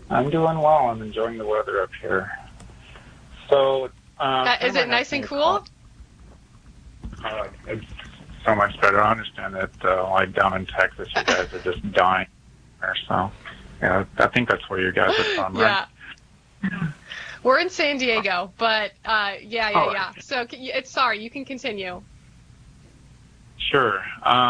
I'm doing well. I'm enjoying the weather up here. So, is it nice and cool? It's so much better. I understand that, like down in Texas, you guys are just dying there. So, yeah, I think that's where you guys are from, right? Yeah. We're in San Diego, but yeah. So, sorry, you can continue. Sure.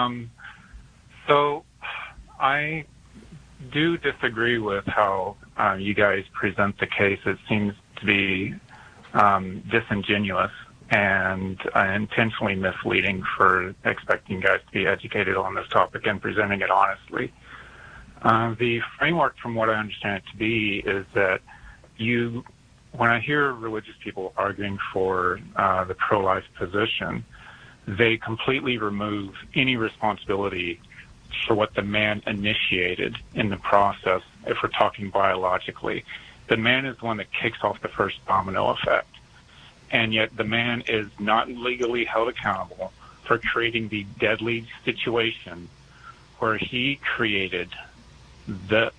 So, I do disagree with how you guys present the case. It seems to be disingenuous and intentionally misleading for expecting guys to be educated on this topic and presenting it honestly. The framework, from what I understand it to be, is that when I hear religious people arguing for the pro-life position, they completely remove any responsibility for what the man initiated in the process. If we're talking biologically, the man is the one that kicks off the first domino effect, and yet the man is not legally held accountable for creating the deadly situation where he created the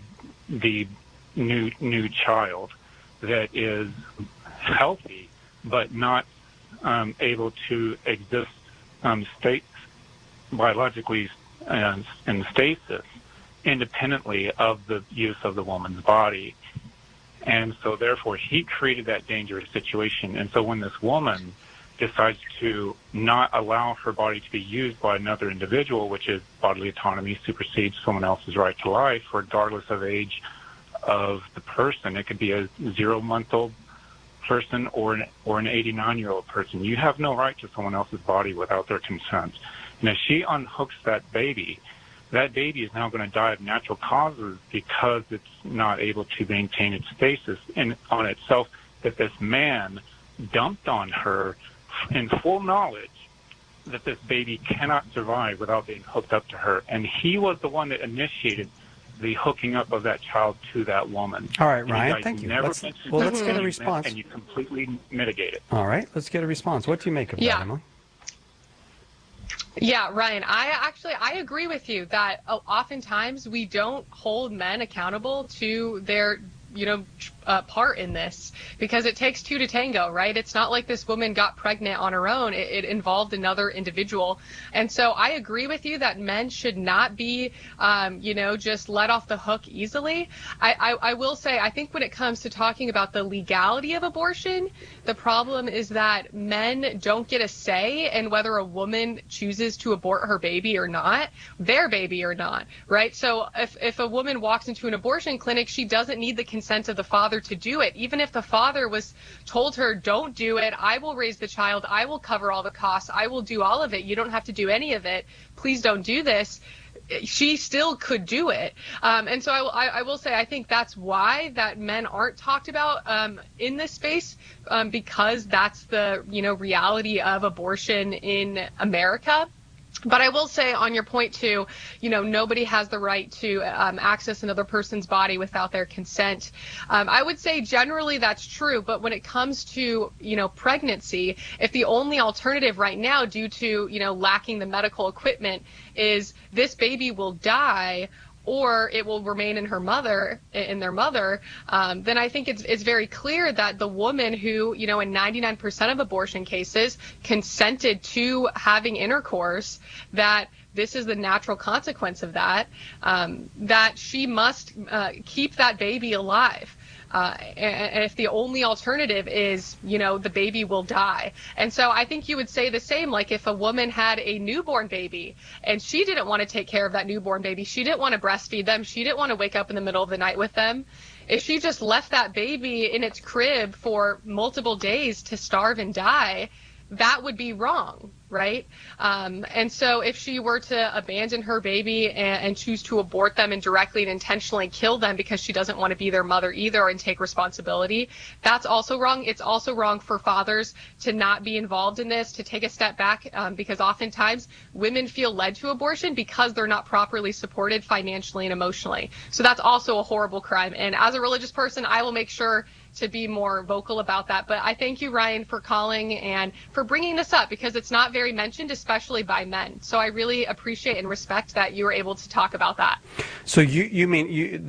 new child that is healthy but not able to exist biologically in stasis independently of the use of the woman's body. And so therefore he created that dangerous situation. And so when this woman decides to not allow her body to be used by another individual, which is bodily autonomy, supersedes someone else's right to life, regardless of age of the person. It could be a 0-month-old person or an 89-year-old person. You have no right to someone else's body without their consent. And if she unhooks that baby is now going to die of natural causes because it's not able to maintain its stasis on itself that this man dumped on her in full knowledge that this baby cannot survive without being hooked up to her. And he was the one that initiated the hooking up of that child to that woman. All right, Ryan, thank you. Let's get a response. And you completely mitigate it. All right, let's get a response. What do you make of that, Emily? Yeah, Ryan, I agree with you that oftentimes we don't hold men accountable to their part in this, because it takes two to tango, right? It's not like this woman got pregnant on her own. It involved another individual. And so I agree with you that men should not be, just let off the hook easily. I will say, I think when it comes to talking about the legality of abortion, the problem is that men don't get a say in whether a woman chooses to abort her baby or not, their baby or not, right? So if a woman walks into an abortion clinic, she doesn't need the consent of the father to do it. Even if the father was told her, don't do it, I will raise the child, I will cover all the costs, I will do all of it, you don't have to do any of it, please don't do this, she still could do it. And so I will say I think that's why that men aren't talked about in this space, because that's the reality of abortion in America. But I will say on your point too, nobody has the right to access another person's body without their consent. I would say generally that's true, but when it comes to, pregnancy, if the only alternative right now due to, lacking the medical equipment is this baby will die or it will remain in their mother, then I think it's very clear that the woman who, in 99% of abortion cases consented to having intercourse, that this is the natural consequence of that, that she must keep that baby alive. And if the only alternative is, the baby will die. And so I think you would say the same, like if a woman had a newborn baby and she didn't want to take care of that newborn baby, she didn't want to breastfeed them, she didn't want to wake up in the middle of the night with them, if she just left that baby in its crib for multiple days to starve and die, that would be wrong, right? And so if she were to abandon her baby and choose to abort them and directly and intentionally kill them because she doesn't want to be their mother either and take responsibility, that's also wrong. It's also wrong for fathers to not be involved in this, to take a step back, because oftentimes women feel led to abortion because they're not properly supported financially and emotionally. So that's also a horrible crime. And as a religious person, I will make sure to be more vocal about that. But I thank you, Ryan, for calling and for bringing this up, because it's not very mentioned, especially by men. So I really appreciate and respect that you were able to talk about that. So you mean